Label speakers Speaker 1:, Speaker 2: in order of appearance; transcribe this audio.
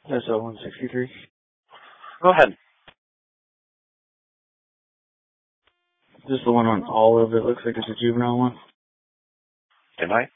Speaker 1: SO 163.
Speaker 2: Go ahead.
Speaker 1: Is this the one on Olive? It looks like it's a juvenile one.
Speaker 2: Good night.